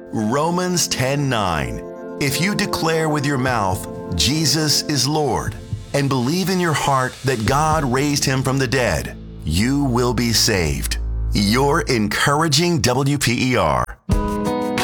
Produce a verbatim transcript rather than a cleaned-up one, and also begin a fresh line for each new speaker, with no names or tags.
Romans ten nine. If you declare with your mouth, Jesus is Lord, and believe in your heart that God raised him from the dead, you will be saved. Your encouraging W P E R.